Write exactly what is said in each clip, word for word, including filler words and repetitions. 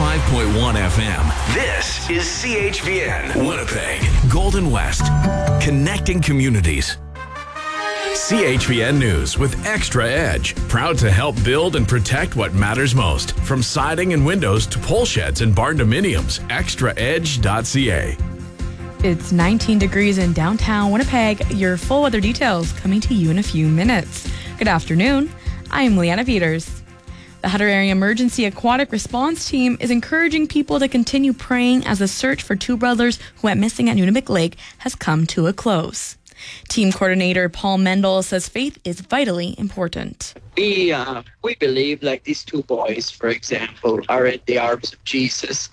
ninety-five point one F M. This is C H V N, Winnipeg, Golden West, connecting communities. C H V N News with Extra Edge, proud to help build and protect what matters most. From siding and windows to pole sheds and barn dominiums, extra edge dot c a. It's nineteen degrees in downtown Winnipeg. Your full weather details coming to you in a few minutes. Good afternoon. I'm Leanna Peters. The Hutter Area Emergency Aquatic Response Team is encouraging people to continue praying as the search for two brothers who went missing at Nunavik Lake has come to a close. Team coordinator Paul Mendel says faith is vitally important. We uh, we believe, like these two boys, for example, are in the arms of Jesus.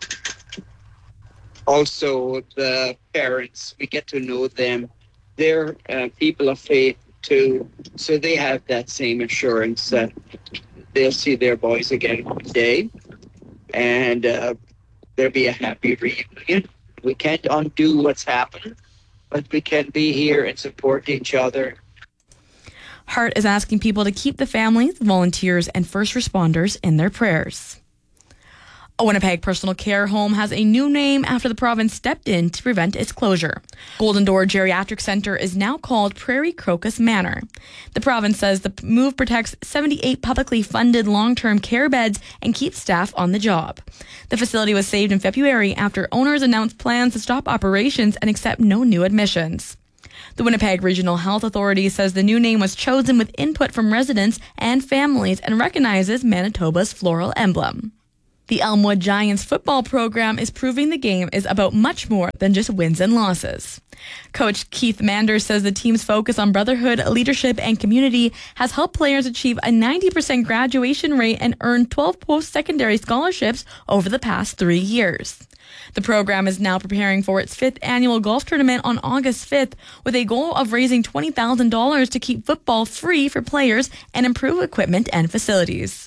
Also, the parents, we get to know them. They're uh, people of faith too, so they have that same assurance that they'll see their boys again one day, and uh, there'll be a happy reunion. We can't undo what's happened, but we can be here and support each other. Hart is asking people to keep the families, volunteers, and first responders in their prayers. A Winnipeg personal care home has a new name after the province stepped in to prevent its closure. Golden Door Geriatric Center is now called Prairie Crocus Manor. The province says the move protects seventy-eight publicly funded long-term care beds and keeps staff on the job. The facility was saved in February after owners announced plans to stop operations and accept no new admissions. The Winnipeg Regional Health Authority says the new name was chosen with input from residents and families and recognizes Manitoba's floral emblem. The Elmwood Giants football program is proving the game is about much more than just wins and losses. Coach Keith Manders says the team's focus on brotherhood, leadership, and community has helped players achieve a ninety percent graduation rate and earn twelve post-secondary scholarships over the past three years. The program is now preparing for its fifth annual golf tournament on August fifth with a goal of raising twenty thousand dollars to keep football free for players and improve equipment and facilities.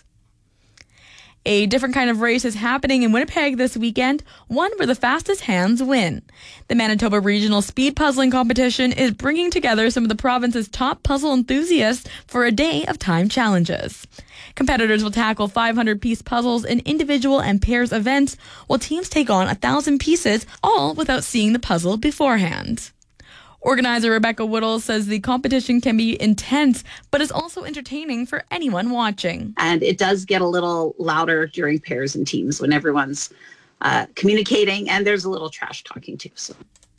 A different kind of race is happening in Winnipeg this weekend, one where the fastest hands win. The Manitoba Regional Speed Puzzling Competition is bringing together some of the province's top puzzle enthusiasts for a day of time challenges. Competitors will tackle five hundred piece puzzles in individual and pairs events, while teams take on one thousand pieces, all without seeing the puzzle beforehand. Organizer Rebecca Woodall says the competition can be intense, but is also entertaining for anyone watching. And it does get a little louder during pairs and teams when everyone's uh, communicating, and there's a little trash talking too. So.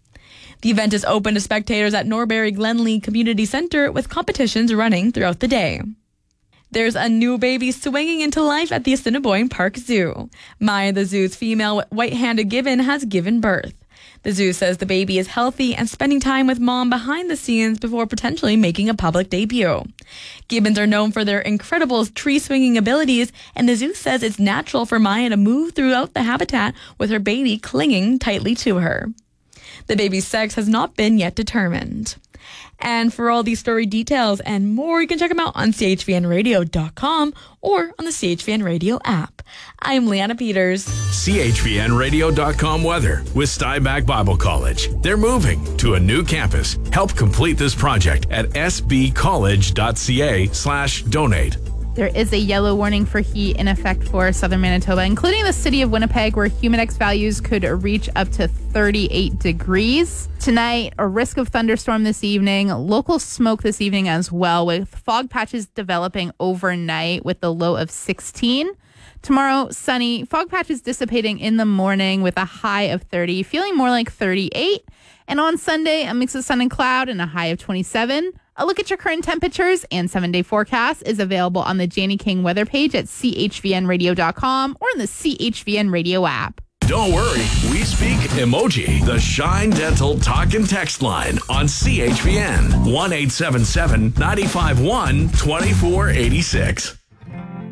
The event is open to spectators at Norbury Glenlee Community Centre with competitions running throughout the day. There's a new baby swinging into life at the Assiniboine Park Zoo. Maya, the zoo's female white-handed gibbon, has given birth. The zoo says the baby is healthy and spending time with mom behind the scenes before potentially making a public debut. Gibbons are known for their incredible tree-swinging abilities, and the zoo says it's natural for Maya to move throughout the habitat with her baby clinging tightly to her. The baby's sex has not been yet determined. And for all these story details and more, you can check them out on c h v n radio dot com or on the C H V N Radio app. I'm Leanna Peters. C H V N radio dot com weather with Steinbach Bible College. They're moving to a new campus. Help complete this project at s b college dot c a slash donate. There is a yellow warning for heat in effect for southern Manitoba, including the city of Winnipeg, where humidex values could reach up to thirty-eight degrees. Tonight, a risk of thunderstorm this evening, local smoke this evening as well, with fog patches developing overnight with the low of sixteen. Tomorrow, sunny, fog patches dissipating in the morning with a high of thirty, feeling more like thirty-eight. And on Sunday, a mix of sun and cloud and a high of twenty-seven. A look at your current temperatures and seven-day forecast is available on the Janie King weather page at c h v n radio dot com or in the C H V N Radio app. Don't worry, we speak emoji. The Shine Dental talk and text line on C H V N one eight seven seven, nine five one, two four eight six.